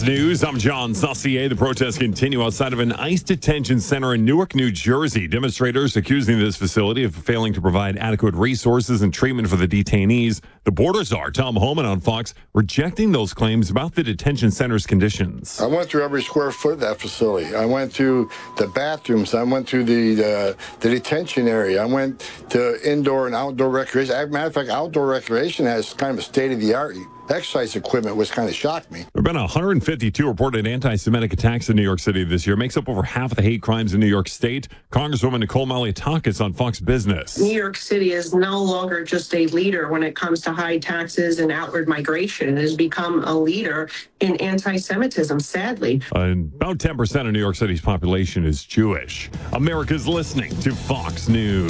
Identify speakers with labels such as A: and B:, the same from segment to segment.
A: News. I'm John Saucier. The protests continue outside of an ICE detention center in Newark, New Jersey. Demonstrators accusing this facility of failing to provide adequate resources and treatment for the detainees. The border czar, Tom Homan on Fox, rejecting those claims about the detention center's conditions.
B: I went through every square foot of that facility. I went through the bathrooms. I went through the detention area. I went to indoor and outdoor recreation. As a matter of fact, outdoor recreation has kind of a state-of-the-art exercise equipment, which kind of shocked me.
A: There have been 152 reported anti-Semitic attacks in New York City this year. Makes up over half of the hate crimes in New York State. Congresswoman Nicole Malliotakis on Fox Business.
C: New York City is no longer just a leader when it comes to high taxes and outward migration. It has become a leader in anti-Semitism, sadly.
A: About 10% of New York City's population is Jewish. America's listening to Fox News.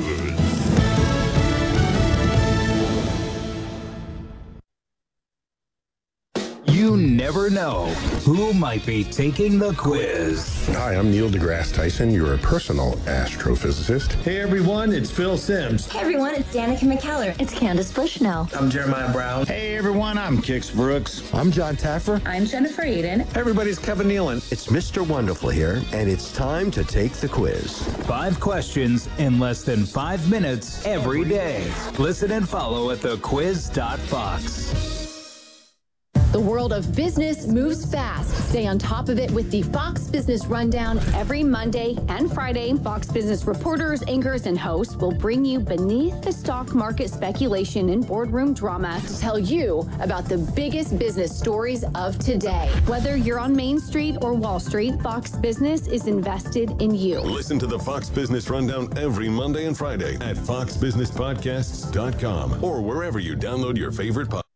D: You never know who might be taking the quiz.
E: Hi, I'm Neil deGrasse Tyson, your personal astrophysicist.
F: Hey everyone, it's Phil Simms.
G: Hey everyone, it's Danica McKellar. It's Candace Bushnell.
H: I'm Jeremiah Brown.
I: Hey everyone, I'm Kix Brooks.
J: I'm John Taffer.
G: I'm Jennifer Aiden.
K: Hey everybody, it's Kevin Nealon.
L: It's Mr. Wonderful here, and it's time to take the quiz.
D: 5 questions in less than 5 minutes every day. Listen and follow at thequiz.fox.
M: The world of business moves fast. Stay on top of it with the Fox Business Rundown every Monday and Friday. Fox Business reporters, anchors, and hosts will bring you beneath the stock market speculation and boardroom drama to tell you about the biggest business stories of today. Whether you're on Main Street or Wall Street, Fox Business is invested in you.
N: Listen to the Fox Business Rundown every Monday and Friday at foxbusinesspodcasts.com or wherever you download your favorite podcast.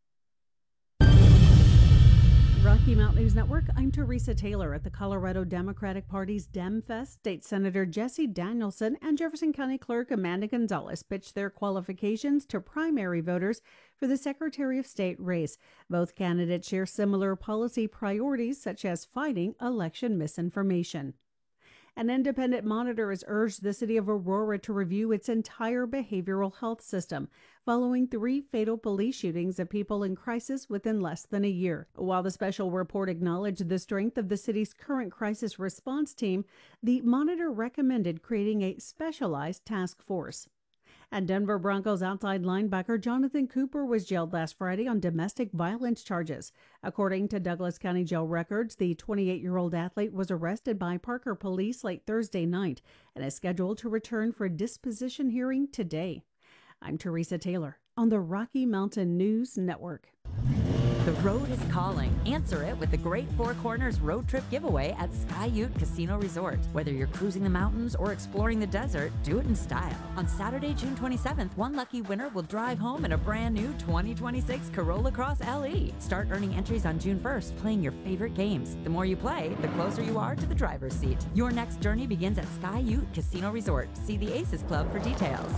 O: Rocky Mountain News Network, I'm Teresa Taylor. At the Colorado Democratic Party's DemFest, State Senator Jesse Danielson and Jefferson County Clerk Amanda Gonzalez pitched their qualifications to primary voters for the Secretary of State race. Both candidates share similar policy priorities, such as fighting election misinformation. An independent monitor has urged the city of Aurora to review its entire behavioral health system following 3 fatal police shootings of people in crisis within less than a year. While the special report acknowledged the strength of the city's current crisis response team, the monitor recommended creating a specialized task force. And Denver Broncos outside linebacker Jonathan Cooper was jailed last Friday on domestic violence charges. According to Douglas County Jail records, the 28-year-old athlete was arrested by Parker police late Thursday night and is scheduled to return for a disposition hearing today. I'm Teresa Taylor on the Rocky Mountain News Network.
P: The road is calling. Answer it with the Great Four Corners Road Trip Giveaway at Sky Ute Casino Resort. Whether you're cruising the mountains or exploring the desert, do it in style. On Saturday, June 27th, one lucky winner will drive home in a brand new 2026 Corolla Cross LE. Start earning entries on June 1st, playing your favorite games. The more you play, the closer you are to the driver's seat. Your next journey begins at Sky Ute Casino Resort. See the Aces Club for details.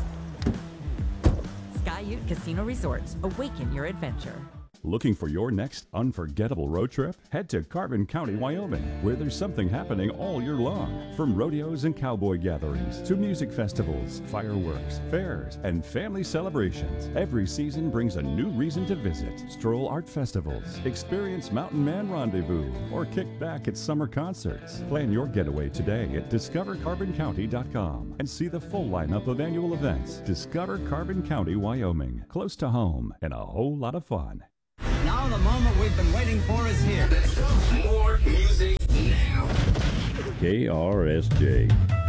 P: Sky Ute Casino Resort. Awaken your adventure.
Q: Looking for your next unforgettable road trip? Head to Carbon County, Wyoming, where there's something happening all year long. From rodeos and cowboy gatherings to music festivals, fireworks, fairs, and family celebrations, every season brings a new reason to visit. Stroll art festivals, experience Mountain Man Rendezvous, or kick back at summer concerts. Plan your getaway today at discovercarboncounty.com and see the full lineup of annual events. Discover Carbon County, Wyoming, close to home and a whole lot of fun.
R: Now the moment we've been waiting for is here.
N: More music now.
S: KRSJ.